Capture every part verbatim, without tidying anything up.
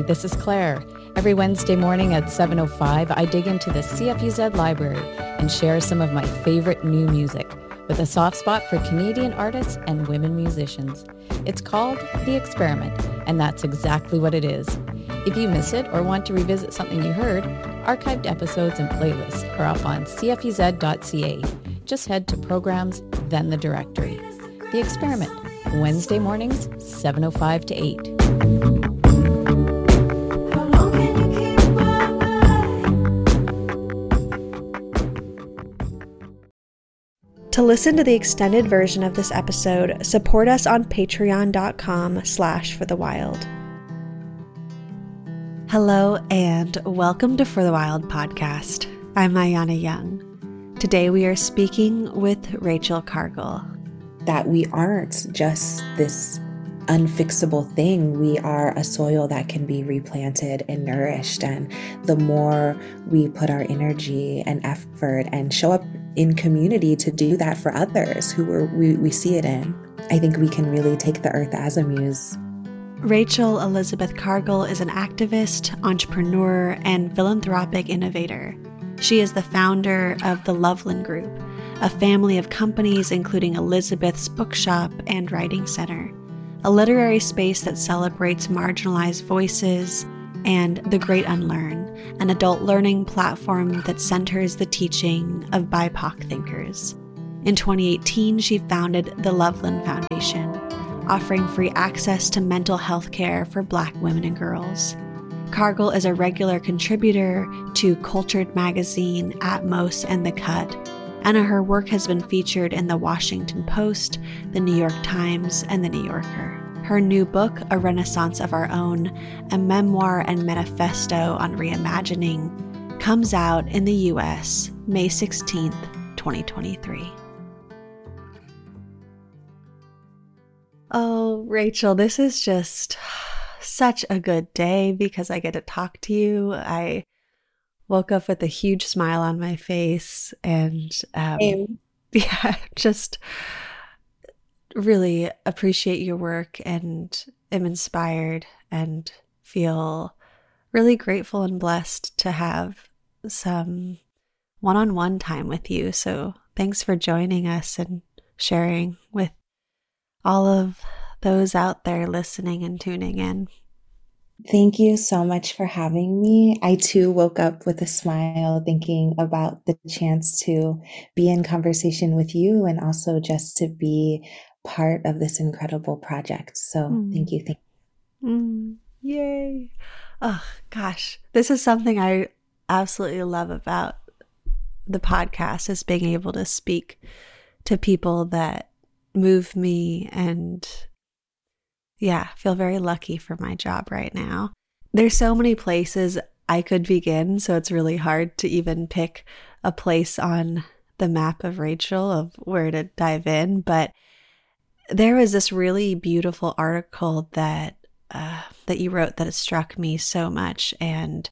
this is Claire. Every Wednesday morning at seven oh five, I dig into the C F U Z library and share some of my favorite new music with a soft spot for Canadian artists and women musicians. It's called The Experiment, and that's exactly what it is. If you miss it or want to revisit something you heard, archived episodes and playlists are up on c f u z dot c a. Just head to Programs, then the directory. The Experiment, Wednesday mornings, seven oh five to eight. To listen to the extended version of this episode, support us on patreon.com slash for the wild. Hello and welcome to For the Wild podcast. I'm Ayana Young. Today we are speaking with Rachel Cargle. That we aren't just this unfixable thing. We are a soil that can be replanted and nourished. And the more we put our energy and effort and show up in community to do that for others who are, we, we see it in, I think we can really take the earth as a muse. Rachel Elizabeth Cargle is an activist, entrepreneur, and philanthropic innovator. She is the founder of the Loveland Group, a family of companies including Elizabeth's Bookshop and Writing Center, a literary space that celebrates marginalized voices, and The Great Unlearn, an adult learning platform that centers the teaching of B I P O C thinkers. In twenty eighteen, she founded the Loveland Foundation, offering free access to mental health care for Black women and girls. Cargle is a regular contributor to Cultured Magazine, Atmos, and The Cut, and her work has been featured in The Washington Post, The New York Times, and The New Yorker. Her new book, A Renaissance of Our Own, a memoir and manifesto on reimagining, comes out in the U S May sixteenth, twenty twenty-three. Oh, Rachel, this is just such a good day because I get to talk to you. I woke up with a huge smile on my face and um, yeah, just really appreciate your work and am inspired and feel really grateful and blessed to have some one-on-one time with you. So thanks for joining us and sharing with all of those out there listening and tuning in. Thank you so much for having me. I too woke up with a smile thinking about the chance to be in conversation with you and also just to be part of this incredible project. So mm. thank you. Thank you. Mm. Yay. Oh gosh, this is something I absolutely love about the podcast, is being able to speak to people that move me and yeah, feel very lucky for my job right now. There's so many places I could begin, so it's really hard to even pick a place on the map of Rachel of where to dive in. But there was this really beautiful article that uh, that you wrote that it struck me so much, and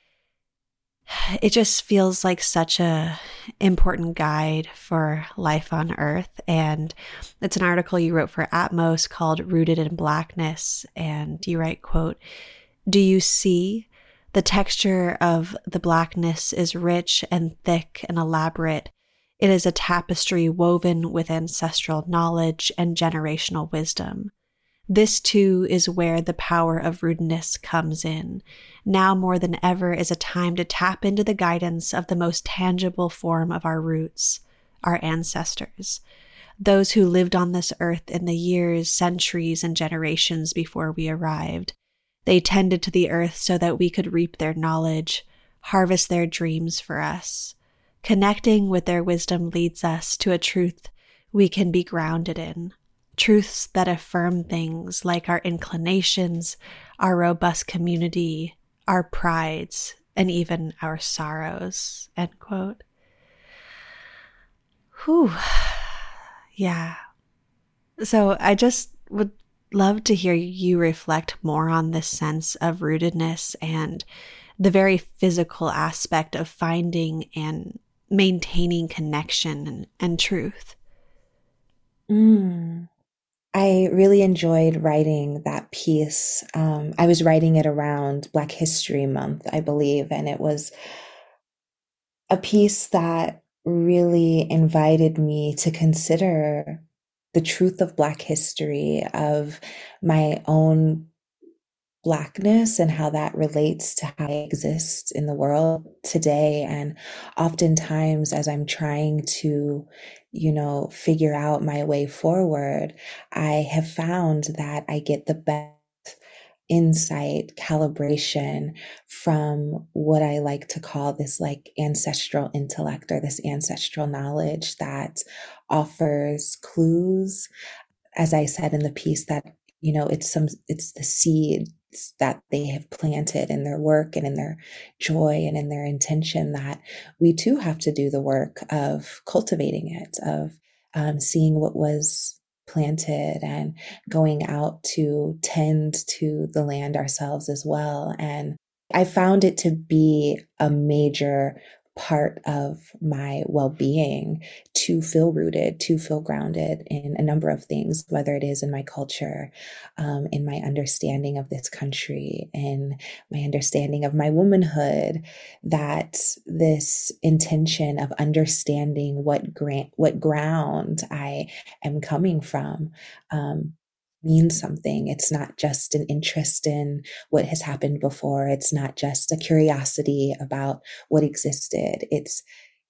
it just feels like such a important guide for life on Earth. And it's an article you wrote for Atmos called Rooted in Blackness. And you write, quote, "Do you see? The texture of the blackness is rich and thick and elaborate. It is a tapestry woven with ancestral knowledge and generational wisdom. This too is where the power of rootedness comes in. Now more than ever is a time to tap into the guidance of the most tangible form of our roots, our ancestors, those who lived on this earth in the years, centuries, and generations before we arrived. They tended to the earth so that we could reap their knowledge, harvest their dreams for us. Connecting with their wisdom leads us to a truth we can be grounded in. Truths that affirm things like our inclinations, our robust community, our prides, and even our sorrows," end quote. Whew. Yeah. So I just would love to hear you reflect more on this sense of rootedness and the very physical aspect of finding and maintaining connection and, and truth. Mm. I really enjoyed writing that piece. Um, I was writing it around Black History Month, I believe, and it was a piece that really invited me to consider the truth of Black history, of my own Blackness and how that relates to how I exist in the world today. And oftentimes, as I'm trying to, you know, figure out my way forward, I have found that I get the best insight, calibration from what I like to call this like ancestral intellect, or this ancestral knowledge that offers clues. As I said in the piece, that, you know, it's some, it's the seeds that they have planted in their work and in their joy and in their intention, that we too have to do the work of cultivating it, of um, seeing what was planted and going out to tend to the land ourselves as well. And I found it to be a major part of my well-being to feel rooted, to feel grounded in a number of things, whether it is in my culture, um, in my understanding of this country, in my understanding of my womanhood, that this intention of understanding what grant, what ground I am coming from, um, means something. It's not just an interest in what has happened before. It's not just a curiosity about what existed. It's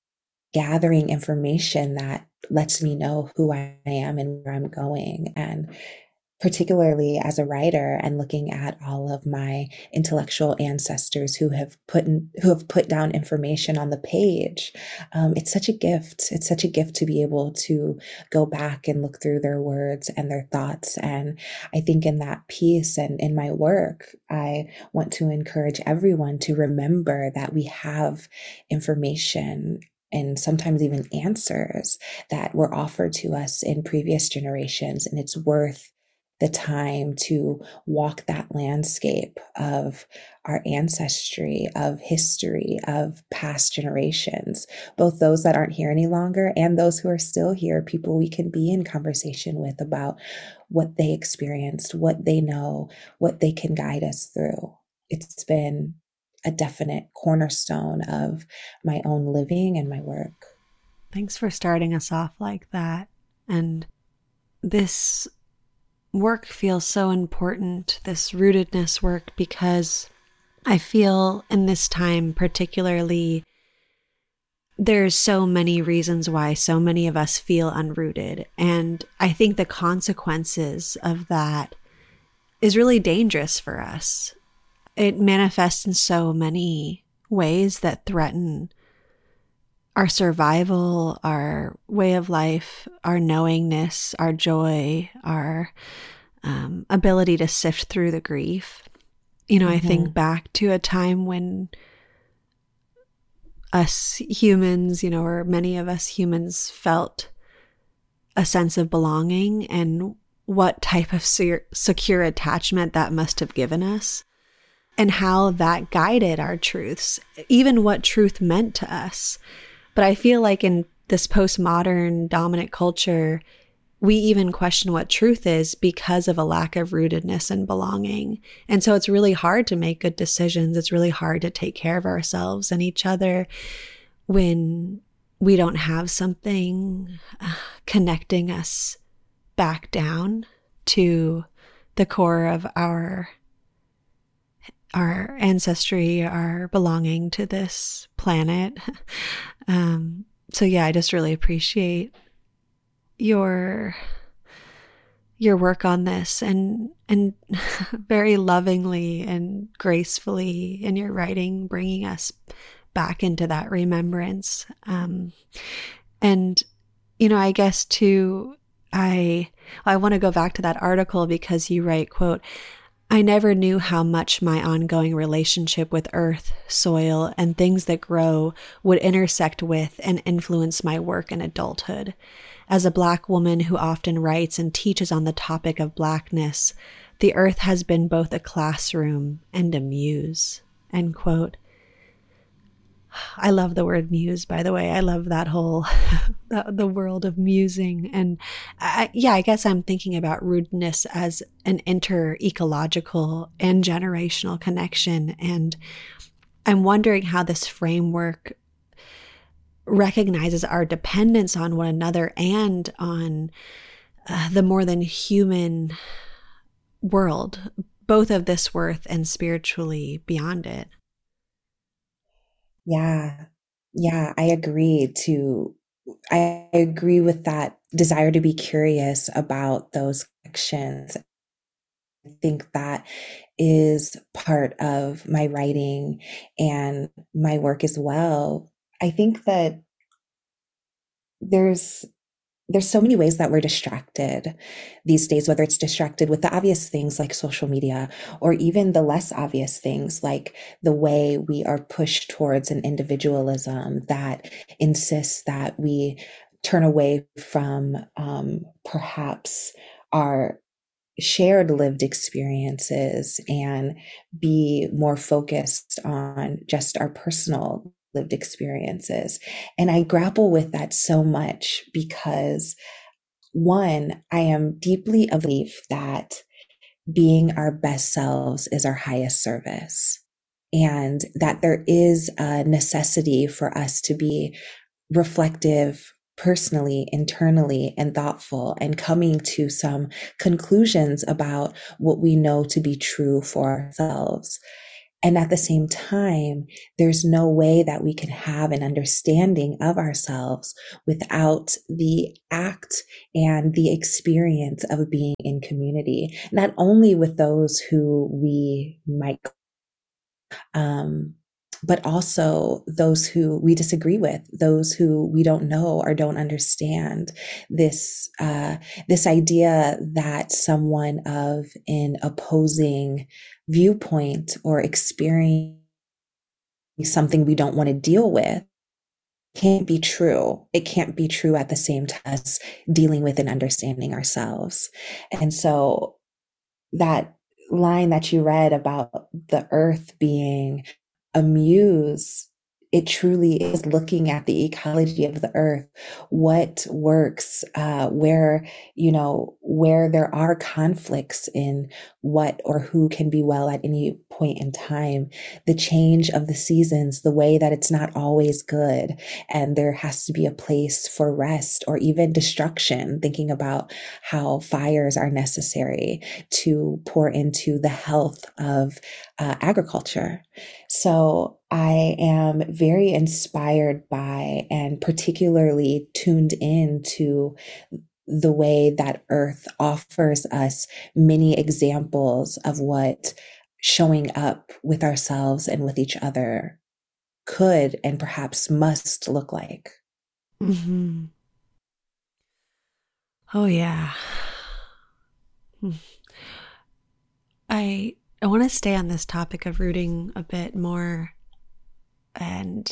gathering information that lets me know who I am and where I'm going. And particularly as a writer, and looking at all of my intellectual ancestors who have put in, who have put down information on the page, um, it's such a gift. It's such a gift to be able to go back and look through their words and their thoughts. And I think in that piece and in my work, I want to encourage everyone to remember that we have information and sometimes even answers that were offered to us in previous generations, and it's worth the time to walk that landscape of our ancestry, of history, of past generations, both those that aren't here any longer and those who are still here, people we can be in conversation with about what they experienced, what they know, what they can guide us through. It's been a definite cornerstone of my own living and my work. Thanks for starting us off like that. And this work feels so important, this rootedness work, because I feel in this time particularly, there's so many reasons why so many of us feel unrooted. And I think the consequences of that is really dangerous for us. It manifests in so many ways that threaten our survival, our way of life, our knowingness, our joy, our um, ability to sift through the grief. You know, mm-hmm. I think back to a time when us humans, you know, or many of us humans felt a sense of belonging, and what type of secure, secure attachment that must have given us, and how that guided our truths, even what truth meant to us. But I feel like in this postmodern dominant culture, we even question what truth is because of a lack of rootedness and belonging. And so it's really hard to make good decisions. It's really hard to take care of ourselves and each other when we don't have something uh, connecting us back down to the core of our our ancestry, our belonging to this planet. Um, so yeah, I just really appreciate your your work on this, and and very lovingly and gracefully in your writing, bringing us back into that remembrance. Um, and you know, I guess too, I I want to go back to that article because you write, quote, "I never knew how much my ongoing relationship with earth, soil, and things that grow would intersect with and influence my work in adulthood. As a Black woman who often writes and teaches on the topic of Blackness, the earth has been both a classroom and a muse." End quote. I love the word muse, by the way. I love that whole, the, the world of musing. And I, yeah, I guess I'm thinking about rootedness as an inter-ecological and generational connection. And I'm wondering how this framework recognizes our dependence on one another and on uh, the more than human world, both of this worth and spiritually beyond it. Yeah. Yeah, I agree to I agree with that desire to be curious about those connections. I think that is part of my writing and my work as well. I think that there's there's so many ways that we're distracted these days, whether it's distracted with the obvious things like social media, or even the less obvious things like the way we are pushed towards an individualism that insists that we turn away from um, perhaps our shared lived experiences and be more focused on just our personal lived experiences. And I grapple with that so much because, one, I am deeply of belief that being our best selves is our highest service, and that there is a necessity for us to be reflective personally, internally, and thoughtful, and coming to some conclusions about what we know to be true for ourselves. And at the same time, there's no way that we can have an understanding of ourselves without the act and the experience of being in community, not only with those who we might, um, but also those who we disagree with, those who we don't know or don't understand. This, uh, this idea that someone of an opposing viewpoint or experience something we don't want to deal with can't be true. It can't be true at the same time as dealing with and understanding ourselves. And so that line that you read about the earth being a muse, it truly is looking at the ecology of the earth, what works, uh, where, you know, where there are conflicts in what or who can be well at any point in time, the change of the seasons, the way that it's not always good. And there has to be a place for rest or even destruction, thinking about how fires are necessary to pour into the health of uh, agriculture. So I am very inspired by and particularly tuned in to the way that Earth offers us many examples of what showing up with ourselves and with each other could and perhaps must look like. Mm-hmm. Oh, yeah. I I want to stay on this topic of rooting a bit more. And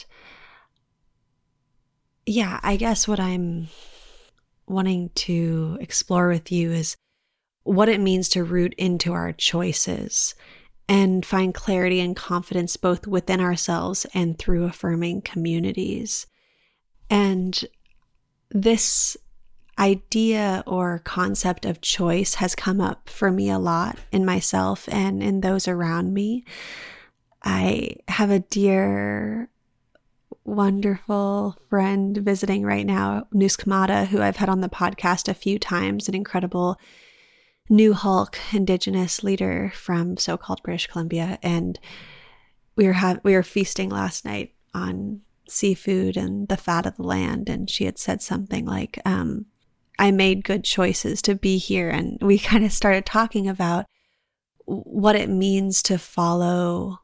yeah, I guess what I'm wanting to explore with you is what it means to root into our choices and find clarity and confidence both within ourselves and through affirming communities. And this idea or concept of choice has come up for me a lot in myself and in those around me. I have a dear, wonderful friend visiting right now, Nus Kamada, who I've had on the podcast a few times, an incredible New Hulk Indigenous leader from so-called British Columbia. And we were ha- we were feasting last night on seafood and the fat of the land. And she had said something like, um, I made good choices to be here. And we kind of started talking about what it means to follow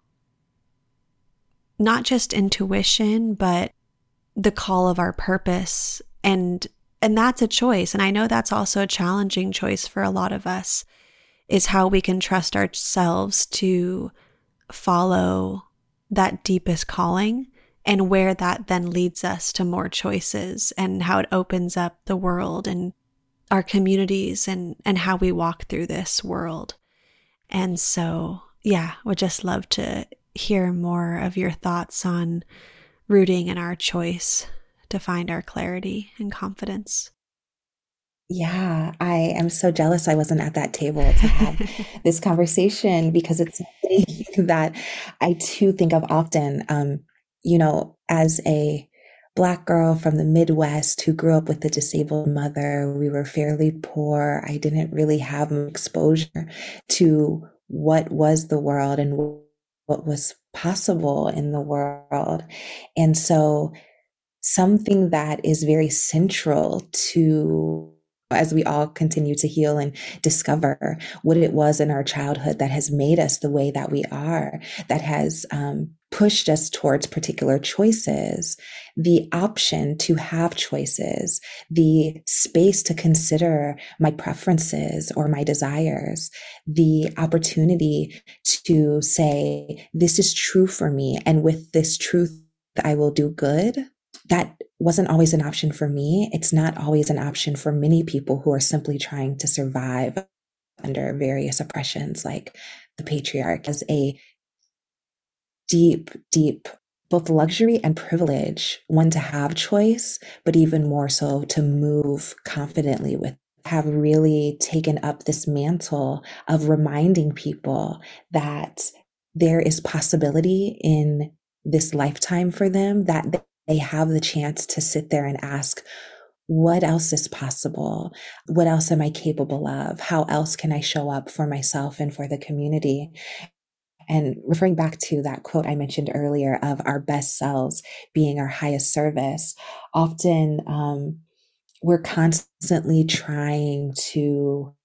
not just intuition, but the call of our purpose. And and that's a choice. And I know that's also a challenging choice for a lot of us, is how we can trust ourselves to follow that deepest calling, and where that then leads us to more choices, and how it opens up the world and our communities and, and how we walk through this world. And so, yeah, would just love to hear more of your thoughts on rooting in our choice to find our clarity and confidence. Yeah, I am so jealous I wasn't at that table to have this conversation, because it's something that I too think of often. Um, you know, as a Black girl from the Midwest who grew up with a disabled mother, we were fairly poor. I didn't really have exposure to what was the world and what was possible in the world. And so something that is very central to, as we all continue to heal and discover what it was in our childhood that has made us the way that we are, that has um, pushed us towards particular choices, the option to have choices, the space to consider my preferences or my desires, the opportunity to say, this is true for me, and with this truth, I will do good. That wasn't always an option for me. It's not always an option for many people who are simply trying to survive under various oppressions like the patriarch. As a deep, deep, both luxury and privilege, one to have choice, but even more so to move confidently with, have really taken up this mantle of reminding people that there is possibility in this lifetime for them, that they have the chance to sit there and ask, what else is possible? What else am I capable of? How else can I show up for myself and for the community? And referring back to that quote I mentioned earlier of our best selves being our highest service, often um, we're constantly trying to